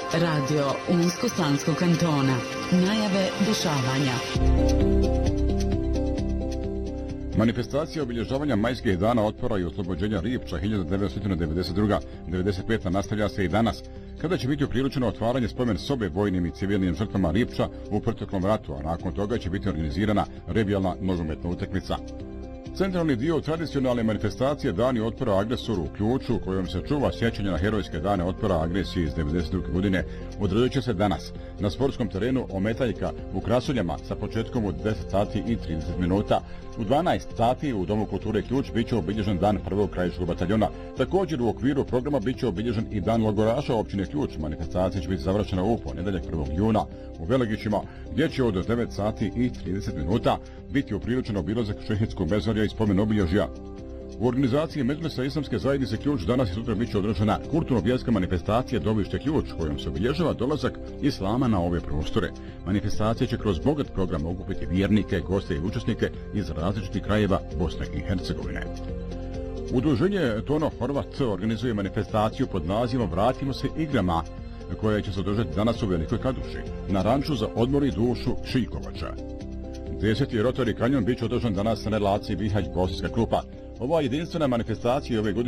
Radio Unsko-Sanskog kantona. Najave dešavanja. Manifestacija obilježavanja majskih dana otpora i oslobođenja Ripča 1992-95 nastavlja se i danas, kada će biti upriličeno otvaranje spomen sobe vojnim i civilnim žrtvama Ripča u proteklom ratu, a nakon toga će biti organizirana revijalna nogometna utakmica. Centralni dio tradicionalne manifestacije Dani otpora agresoru u Ključu, kojom se čuva sjećanje na herojske dane otpora agresije iz 1992. godine, održat će se danas na sportskom terenu Ometaljka u Krasuljama sa početkom u 10 sati i 30 minuta. U 12 sati u Domu kulture Ključ biće obilježen dan prvog krajiškog bataljona. Također u okviru programa biće obilježen i dan logoraša općine Ključ. Manifestacija će biti završena u ponedjeljak 1. juna u Velegićima, gdje će od 9 sati i 30 minuta biti upriličen obilazak Šehidskog mezarja i spomen obilježja. U organizaciji Medžlisa Islamske zajednice Ključ danas i sutra biće održana kulturno-vjerska manifestacija Dovište Ključ, kojom se obilježava dolazak islama na ove prostore. Manifestacija će kroz bogat program okupiti vjernike, goste i učesnike iz različitih krajeva Bosne i Hercegovine. Udruženje Tono Horvat organizuje manifestaciju pod nazivom Vratimo se igrama, koja će se održati danas u Velikoj Kladuši, na ranču za odmor i dušu Šijkovača. 10. Rotary kanjon biće održan danas na relaciji Bihać-Bosanska Krupa. Ova jedinstvena manifestacija ove godine